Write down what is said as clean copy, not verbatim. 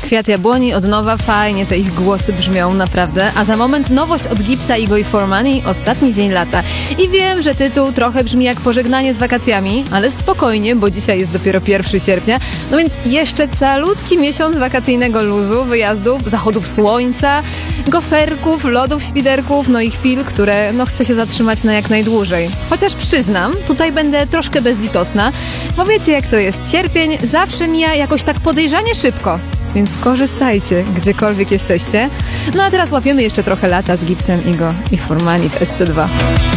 Kwiat Jabłoni, od nowa, fajnie te ich głosy brzmią, naprawdę. A za moment nowość od Gipsa i Go i Formani, Ostatni dzień lata. I wiem, że tytuł trochę brzmi jak pożegnanie z wakacjami, ale spokojnie, bo dzisiaj jest dopiero 1 sierpnia, no więc jeszcze calutki miesiąc wakacyjnego luzu, wyjazdów, zachodów słońca, goferków, lodów, świderków, no i chwil, które chcę się zatrzymać na jak najdłużej. Chociaż przyznam, tutaj będę troszkę bezlitosna, bo wiecie jak to jest, sierpień zawsze mija jakoś tak podejrzanie szybko. Więc korzystajcie, gdziekolwiek jesteście. No a teraz łapiemy jeszcze trochę lata z Gipsem i Go i Formani w SC2.